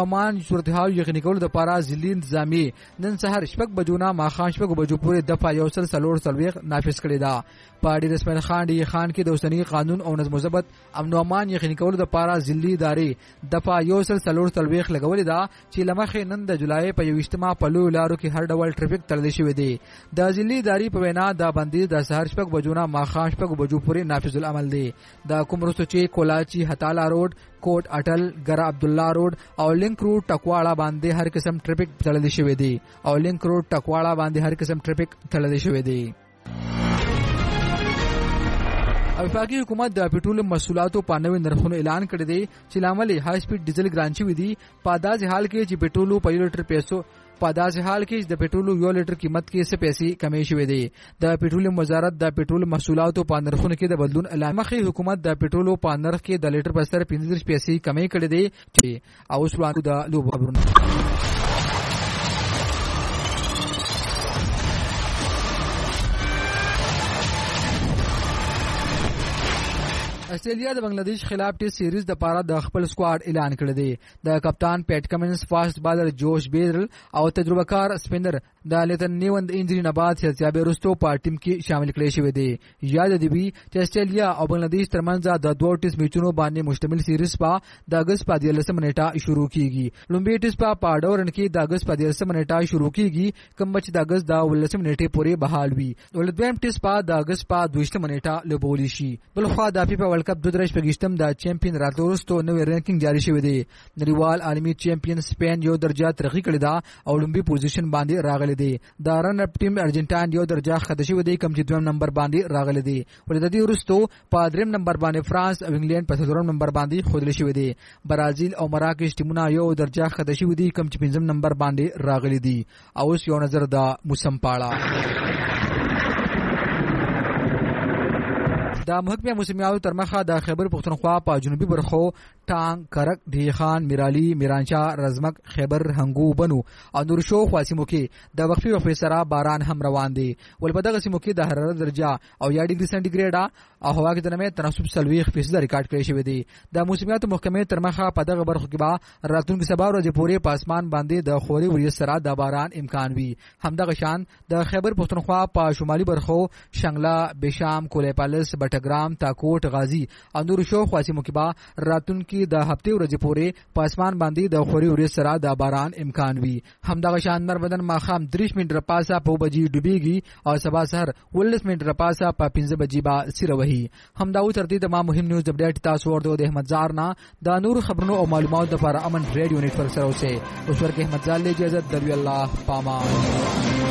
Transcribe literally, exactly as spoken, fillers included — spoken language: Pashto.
امان صورتحال یقیني کولو لپاره ځلي انتظامی نن سهار شپږ بجو نه ماښام شپږ بجو پورې دفعه یو سل څلور څلوېښت نافذ کړې ده. په ډېر اسماعیل خان ډي خان کې د اوسني قانون او نظم و ضبط امن او امان یقیني کولو لپاره ځلي ادارې دفعه یو سل څلور څلوېښت لګولې ده چې له مخې نن د جولای په یوویشتمه په لویو لارو کې هر ډول ټرافیک تړلی شوی دی. د ځلي ادارې په وینا دا بندیز د سهار شپږ بجو نه ماښام شپږ بجو پورې نافذ العمل دی. د کوم وروسته چې کولاچی هتالا روډ کوټ اټل ګرا عبدالله روډ او لینک روډ ټکواړه باندې هر قسم ټرافیک تړلی شوی دی او لینک روډ ټکواړه باندې هر قسم ټرافیک تړلی شوی دی. وفاقي حکومت د پټرول محصولاتو په نوې نرخونو اعلان کړی دی چې لامل های سپیډ ډیزل ګران شوی دی. په داسې حال کې چې پټرول په یو لیټر پیسو په داسې حال کې د پټرول یو لیټر قیمت کې څه پیسې کمې شوې دي. د پټرول وزارت د پټرول محصولاتو په نرخونو کې د بدلون اعلان مخې حکومت د پټرول په نرخ کې د لیټر په سر پنځه پیسې کمې کړې دي چې اوس وړاندې د لوبو خبرونه. استرالیا د بنگلاديش خلاف ټیسټ سیریز د پاره د خپل سکواډ اعلان کړی دی. د کپتان پیټ کمنس، فاست بالر جوش بیرل او تجربه کار سپینر د لیتن نیوند انجری نه بعد صحتیاب رستو په ټیم کې شامل کړي شوی دی. یاد دی وی چې استرالیا او بنگلاديش ترمنځ د دوه ټیسټ میچونو باندې مشتمل سیریز په د اگست په دیارلسمه نیټه شروع کیږي. لومبي ټیسټ په پاډورن کې د اگست په دیارلسمه نیټه شروع کیږي کوم چې د اگست د ولسمه نیټه پورې بحال وي. ولدویم ټیسټ په د اگست په دویشتمه نیټه لوبول شي. بل خو د فیفا کپ د درش پګشتم د چمپیون راتلو وروسته نوې رینکینګ جاری شوی دی. نړیوال عالمي چمپیون سپین یو درجه ترقی کړی دا او لومبي پوزیشن باندې راغلی دی. د رن اپ ټیم ارجنټاین یو درجه خده شوی دی کوم چې دویم نمبر باندې راغلی دی. ولې د دې وروسته په دریم نمبر باندې فرانس او انګلند په څلورم نمبر باندې خودل شوی دی. برازیل او مراکش ټیمونه یو درجه خده شوی دی کوم چې پنځم نمبر باندې راغلی دی. او اوس یو نظر د موسم پاړه. د محکمه موسمیاتو تر مخه د خیبر پختونخوا په جنوبي برخو ټانګ، کرک، ډیخان، میرالي، میرانشاه، رزمک، خیبر، هنګو، بنو او نور شو خواسمو کې د وقفي وقفې سره باران هم روان دي. ول په دغه سیمو کې د حرارت درجه او یا ډیګري سنټیګریډ او هوا کې د نمې تناسب سلويخ فیصد ریکارډ کړی شوی دی. د موسمیاتو محکمې تر مخه په دغه برخو کې به راتلونکي سبا ورځې پورې په اسمان باندې د خوري وریځ سره د باران امکان وي. همدغه شان د خیبر پختونخوا په شمالي برخو شنګلا، بشام، کولېپالس، ټګرام، تاکوټ، غازی او نور شو خواسمو کې به راتلونکي د هفته ورځې پورې په اسمان باندې د خوري وریځ سره د باران امکان وي. همدغه شان نرمدن ماخام درې منټ رپاسه په بجې ډوبېږي او سبا سحر ولس منټ رپاسه په پنځه بجې با سیره وهي. همدا و ترتیب د ما مهم نیوز اپډیټ تاسو ورته د احمد زار نه د نور خبرونو او معلوماتو لپاره امن ریډیو نتورک سره اوسه. اوس ورکه احمد زار له اجازه درو الله پامان.